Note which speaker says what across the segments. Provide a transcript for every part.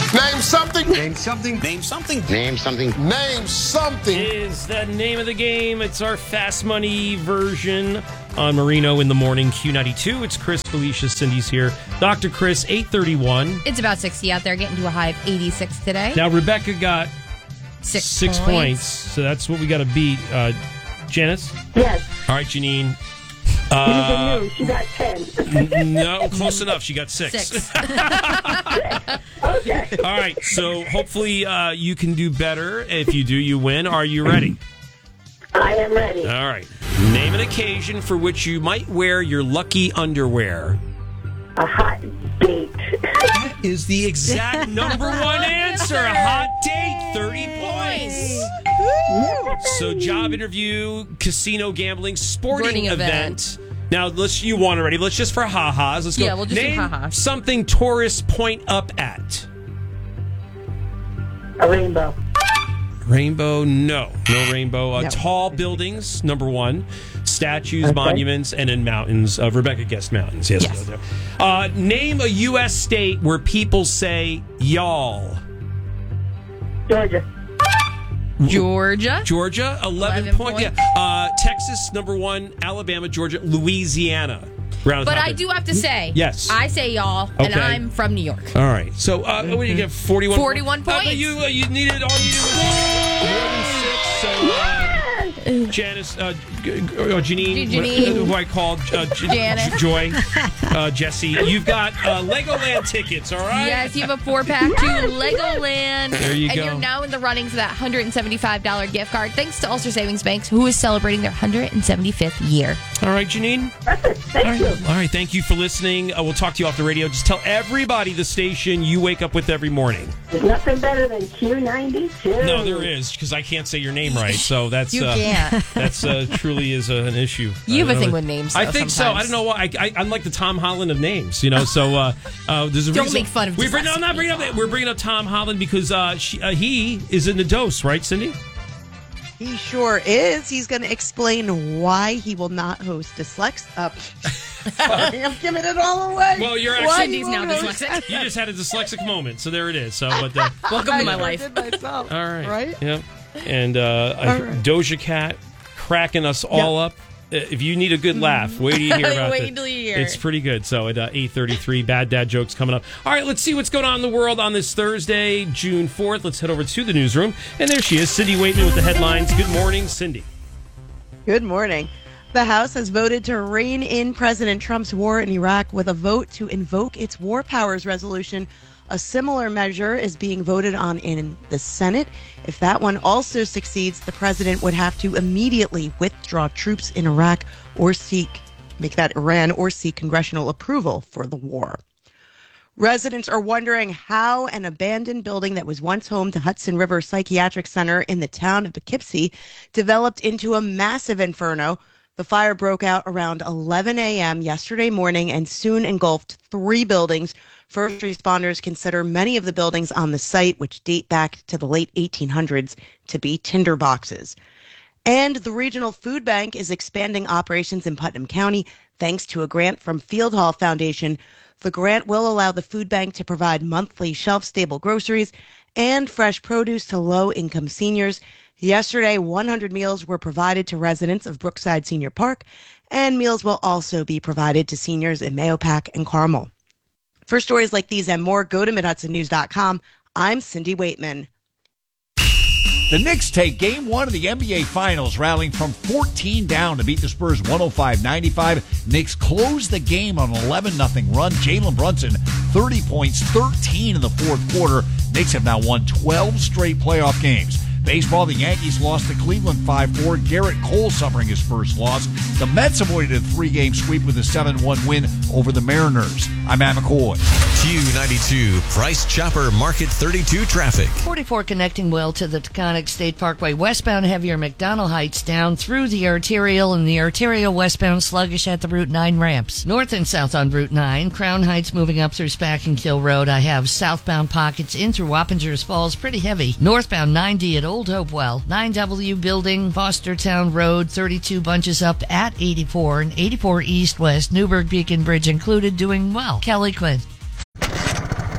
Speaker 1: Name something.
Speaker 2: Name something.
Speaker 3: Name something.
Speaker 4: Name something.
Speaker 1: Name something.
Speaker 5: Is the name of the game. It's our Fast Money version on Marino in the Morning, Q92. It's Chris, Felicia, Cindy's here. Dr. Chris, 831.
Speaker 6: It's about 60 out there, getting to a high of 86 today.
Speaker 5: Now, Rebecca got
Speaker 6: 6
Speaker 5: points, so that's what we got to beat. Janice?
Speaker 7: Yes.
Speaker 5: All right, Janine.
Speaker 7: She got 10.
Speaker 5: No, close enough. She got 6.
Speaker 7: Okay.
Speaker 5: All right, so hopefully you can do better. If you do, you win. Are you ready?
Speaker 7: I am ready.
Speaker 5: All right. Name an occasion for which you might wear your lucky underwear.
Speaker 7: A hot date.
Speaker 5: That is the exact number one answer. A hot date, 30 points. So job interview, casino gambling, sporting event. Now, you won already. Let's just for ha-has. Let's go.
Speaker 6: Yeah, we'll just
Speaker 5: Name
Speaker 6: do ha-has.
Speaker 5: something tourists point up at.
Speaker 7: A rainbow.
Speaker 5: Rainbow, no rainbow.
Speaker 6: No.
Speaker 5: Tall buildings, number one. Statues, monuments, and then mountains. Rebecca guessed mountains. Yes. Name a U.S. state where people say y'all.
Speaker 6: Georgia,
Speaker 5: 11 points. Yeah. Texas, number one. Alabama, Georgia, Louisiana.
Speaker 6: But I do have to say,
Speaker 5: yes,
Speaker 6: I say y'all, and
Speaker 5: Okay.
Speaker 6: I'm from New York.
Speaker 5: All right. So what do you get? 41.
Speaker 6: 41 points.
Speaker 5: But you needed all you did was more than 6. So Janice, Janine, who I called
Speaker 6: Janet.
Speaker 5: Joy, Jesse. You've got Legoland tickets. All right.
Speaker 6: Yes, you have a 4-pack to Legoland.
Speaker 5: There you
Speaker 6: and
Speaker 5: go.
Speaker 6: You're now in the running for that $175 gift card, thanks to Ulster Savings Bank, who is celebrating their 175th year.
Speaker 5: All right, Janine.
Speaker 7: Thank you.
Speaker 5: All right, thank you for listening. We'll talk to you off the radio. Just tell everybody the station you wake up with every morning.
Speaker 7: There's nothing better than Q92.
Speaker 5: No, there is, because I can't say your name right. So that's
Speaker 6: You can't.
Speaker 5: That's truly is an issue.
Speaker 6: You have a thing with names, though,
Speaker 5: I think so. I don't know why. I'm like the Tom Holland of names, you know. So there's a
Speaker 6: Don't
Speaker 5: reason.
Speaker 6: make fun of
Speaker 5: We're not bringing up. We're bringing up Tom Holland because he is in the dose, right, Cindy?
Speaker 8: He sure is. He's going to explain why he will not host Sorry, I'm giving it all away.
Speaker 5: Well, you're
Speaker 8: Why
Speaker 5: actually
Speaker 6: Cindy's now dyslexic.
Speaker 5: You just had a dyslexic moment, so there it is. So, but
Speaker 6: Welcome to my life.
Speaker 8: Did myself.
Speaker 5: all right,
Speaker 8: Right?
Speaker 5: Yep. And
Speaker 8: right.
Speaker 5: Doja Cat cracking us all up. If you need a good laugh, wait till you hear about
Speaker 6: Wait
Speaker 5: it.
Speaker 6: till you hear
Speaker 5: It's
Speaker 6: it.
Speaker 5: pretty good. So at 8:33, Bad Dad Jokes coming up. All right, let's see what's going on in the world on this Thursday, June 4th. Let's head over to the newsroom. And there she is, Cindy Waitman with the headlines. Good morning, Cindy.
Speaker 8: Good morning. The House has voted to rein in President Trump's war in Iraq with a vote to invoke its war powers resolution. A similar measure is being voted on in the Senate. If that one also succeeds, the president would have to immediately withdraw troops in Iraq or make that Iran or seek congressional approval for the war. Residents are wondering how an abandoned building that was once home to Hudson River Psychiatric Center in the town of Poughkeepsie developed into a massive inferno. The fire broke out around 11 a.m. yesterday morning and soon engulfed 3 buildings. First responders consider many of the buildings on the site, which date back to the late 1800s, to be tinderboxes. And the Regional Food Bank is expanding operations in Putnam County thanks to a grant from Field Hall Foundation. The grant will allow the food bank to provide monthly shelf-stable groceries and fresh produce to low-income seniors. Yesterday, 100 meals were provided to residents of Brookside Senior Park, and meals will also be provided to seniors in Mahopac and Carmel. For stories like these and more, go to MidHudsonNews.com. I'm Cindy Waitman.
Speaker 9: The Knicks take Game 1 of the NBA Finals, rallying from 14 down to beat the Spurs 105-95. Knicks closed the game on an 11-0 run. Jalen Brunson, 30 points, 13 in the fourth quarter. Knicks have now won 12 straight playoff games. Baseball, the Yankees lost to Cleveland 5-4. Garrett Cole suffering his first loss. The Mets avoided a 3-game sweep with a 7-1 win over the Mariners. I'm Matt McCoy.
Speaker 3: Q92, Price Chopper Market 32 traffic.
Speaker 10: 44 connecting well to the Taconic State Parkway. Westbound heavier McDonald Heights down through the arterial, and the arterial westbound sluggish at the Route 9 ramps. North and south on Route 9. Crown Heights moving up through Spackenkill Road. I have southbound pockets in through Wappingers Falls, pretty heavy. Northbound 90 at Old Hopewell. 9W Building, Fostertown Road, 32 bunches up at 84, and 84 east-west, Newburgh Beacon Bridge included, doing well. Kelly Quinn.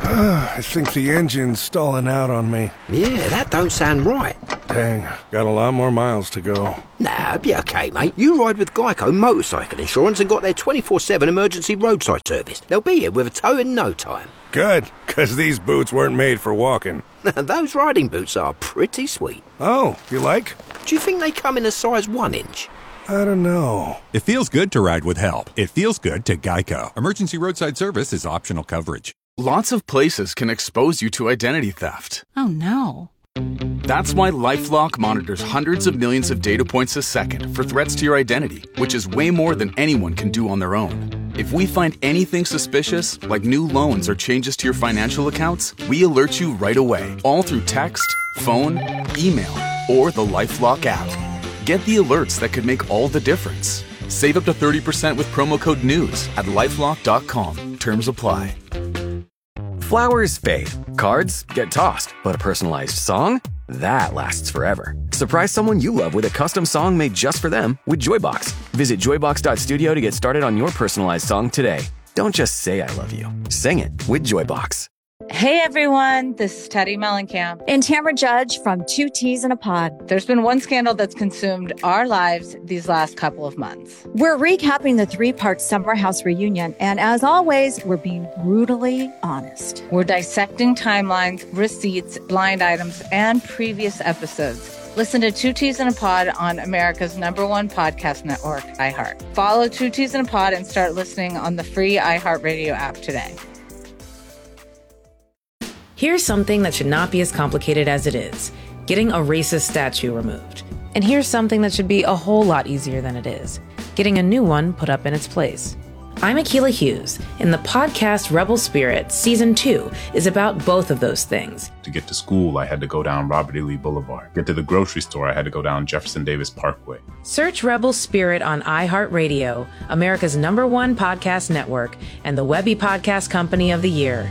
Speaker 2: I think the engine's stalling out on me.
Speaker 4: Yeah, that don't sound right.
Speaker 2: Dang, got a lot more miles to go.
Speaker 4: Nah, be okay, mate. You ride with Geico Motorcycle Insurance and got their 24/7 emergency roadside service. They'll be here with a tow in no time.
Speaker 2: Good, because these boots weren't made for walking.
Speaker 4: Those riding boots are pretty sweet.
Speaker 2: Oh, you like?
Speaker 4: Do you think they come in a size 1 inch?
Speaker 2: I don't know.
Speaker 11: It feels good to ride with help. It feels good to Geico. Emergency roadside service is optional coverage.
Speaker 12: Lots of places can expose you to identity theft.
Speaker 13: Oh, no.
Speaker 12: That's why LifeLock monitors hundreds of millions of data points a second for threats to your identity, which is way more than anyone can do on their own. If we find anything suspicious, like new loans or changes to your financial accounts, we alert you right away, all through text, phone, email, or the LifeLock app. Get the alerts that could make all the difference. Save up to 30% with promo code NEWS at LifeLock.com. Terms apply.
Speaker 14: Flowers fade, cards get tossed, but a personalized song? That lasts forever. Surprise someone you love with a custom song made just for them with Joybox. Visit joybox.studio to get started on your personalized song today. Don't just say I love you. Sing it with Joybox.
Speaker 15: Hey everyone, this is Teddy Mellencamp and Tamara Judge from Two Teas in a Pod. There's been one scandal that's consumed our lives these last couple of months. We're recapping the 3-part Summer House reunion, and as always, we're being brutally honest. We're dissecting timelines, receipts, blind items, and previous episodes. Listen to Two Teas in a Pod on America's #1 podcast network, iHeart. Follow Two Teas in a Pod and start listening on the free iHeartRadio app today.
Speaker 16: Here's something that should not be as complicated as it is: getting a racist statue removed. And here's something that should be a whole lot easier than it is: getting a new one put up in its place. I'm Akilah Hughes, and the podcast Rebel Spirit Season 2 is about both of those things.
Speaker 17: To get to school, I had to go down Robert E. Lee Boulevard. Get to the grocery store, I had to go down Jefferson Davis Parkway.
Speaker 16: Search Rebel Spirit on iHeartRadio, America's #1 podcast network, and the Webby Podcast Company of the Year.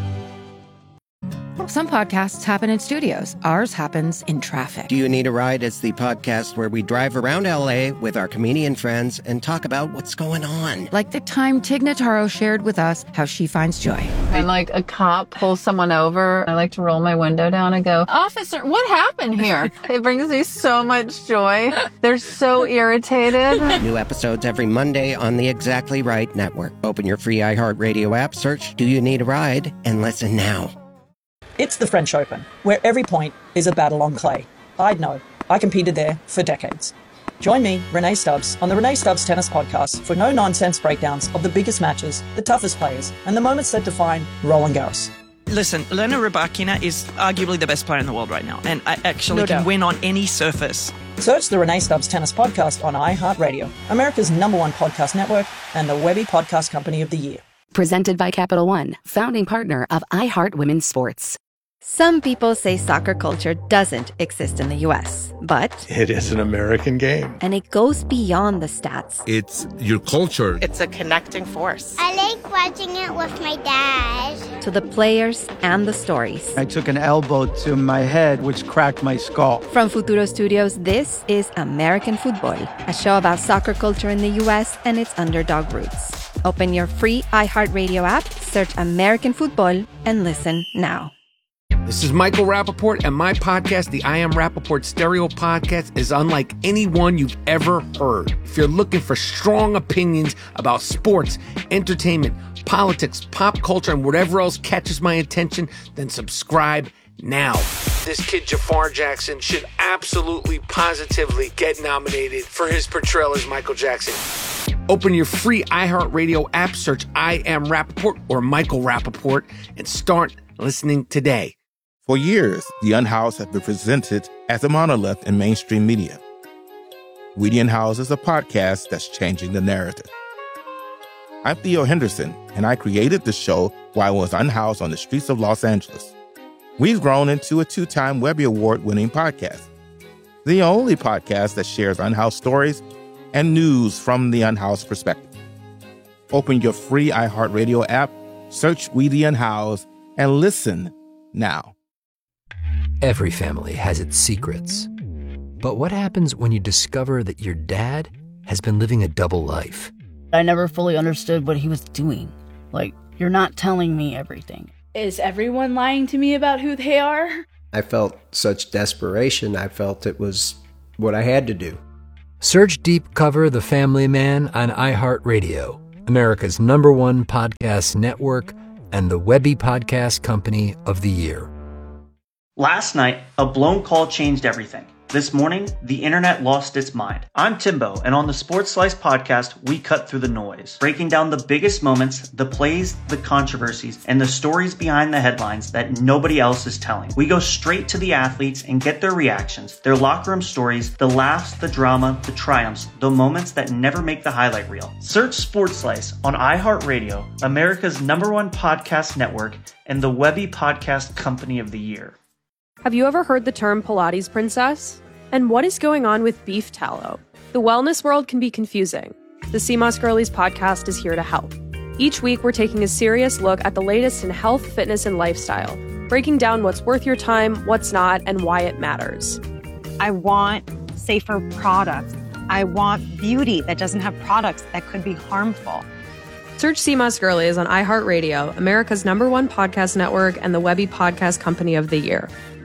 Speaker 13: Some podcasts happen in studios. Ours happens in traffic.
Speaker 18: Do You Need a Ride is the podcast where we drive around LA with our comedian friends and talk about what's going on.
Speaker 13: Like the time Tig Notaro shared with us how she finds joy.
Speaker 19: When like a cop pulls someone over, I like to roll my window down and go, "Officer, what happened here?" It brings me so much joy. They're so irritated.
Speaker 18: New episodes every Monday on the Exactly Right Network. Open your free iHeartRadio app, search Do You Need a Ride, and listen now.
Speaker 20: It's the French Open, where every point is a battle on clay. I'd know. I competed there for decades. Join me, Renee Stubbs, on the Renee Stubbs Tennis Podcast for no-nonsense breakdowns of the biggest matches, the toughest players, and the moments that define Roland Garros.
Speaker 21: Listen, Elena Rybakina is arguably the best player in the world right now, and I actually can win on any surface.
Speaker 20: Search the Renee Stubbs Tennis Podcast on iHeartRadio, America's #1 podcast network, and the Webby Podcast Company of the Year.
Speaker 22: Presented by Capital One, founding partner of iHeart Women's Sports.
Speaker 23: Some people say soccer culture doesn't exist in the U.S., but
Speaker 24: it is an American game.
Speaker 23: And it goes beyond the stats.
Speaker 1: It's your culture.
Speaker 25: It's a connecting force.
Speaker 26: I like watching it with my dad.
Speaker 23: To the players and the stories.
Speaker 27: I took an elbow to my head, which cracked my skull.
Speaker 23: From Futuro Studios, this is American Football, a show about soccer culture in the U.S. and its underdog roots. Open your free iHeartRadio app, search American Football, and listen now.
Speaker 28: This is Michael Rappaport, and my podcast, the I Am Rappaport Stereo Podcast, is unlike any one you've ever heard. If you're looking for strong opinions about sports, entertainment, politics, pop culture, and whatever else catches my attention, then subscribe now. This kid Jafar Jackson should absolutely, positively get nominated for his portrayal as Michael Jackson. Open your free iHeartRadio app, search I Am Rappaport or Michael Rappaport, and start listening today.
Speaker 29: For years, The Unhoused have been presented as a monolith in mainstream media. We The Unhoused is a podcast that's changing the narrative. I'm Theo Henderson, and I created the show while I was unhoused on the streets of Los Angeles. We've grown into a 2-time Webby Award-winning podcast, the only podcast that shares unhoused stories and news from the unhoused perspective. Open your free iHeartRadio app, search We The Unhoused, and listen now.
Speaker 30: Every family has its secrets. But what happens when you discover that your dad has been living a double life?
Speaker 31: I never fully understood what he was doing. Like, you're not telling me everything.
Speaker 2: is everyone lying to me about who they are?
Speaker 3: I felt such desperation. I felt it was what I had to do.
Speaker 30: Search Deep Cover The Family Man on iHeartRadio, America's #1 podcast network, and the Webby Podcast Company of the Year.
Speaker 4: Last night, a blown call changed everything. This morning, the internet lost its mind. I'm Timbo, and on the Sports Slice podcast, we cut through the noise, breaking down the biggest moments, the plays, the controversies, and the stories behind the headlines that nobody else is telling. We go straight to the athletes and get their reactions, their locker room stories, the laughs, the drama, the triumphs, the moments that never make the highlight reel. Search Sports Slice on iHeartRadio, America's #1 podcast network, and the Webby Podcast Company of the Year.
Speaker 5: Have you ever heard the term Pilates princess? And what is going on with beef tallow? The wellness world can be confusing. The CMOS Girlies podcast is here to help. Each week, we're taking a serious look at the latest in health, fitness, and lifestyle, breaking down what's worth your time, what's not, and why it matters.
Speaker 6: I want safer products. I want beauty that doesn't have products that could be harmful.
Speaker 5: Search CMOS Girlies on iHeartRadio, America's #1 podcast network, and the Webby Podcast Company of the Year.